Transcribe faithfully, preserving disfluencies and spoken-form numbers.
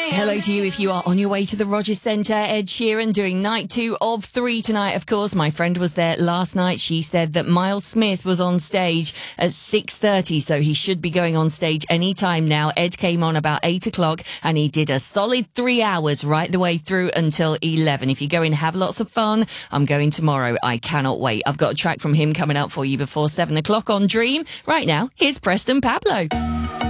Hello to you if you are on your way to the Rogers Centre. Ed Sheeran doing night two of three tonight, of course. My friend was there last night. She said that Miles Smith was on stage at six thirty, so he should be going on stage any time now. Ed came on about eight o'clock and he did a solid three hours right the way through until eleven. If you go in, have lots of fun. I'm going tomorrow. I cannot wait. I've got a track from him coming up for you before seven o'clock on Dream. Right now, here's Preston Pablo.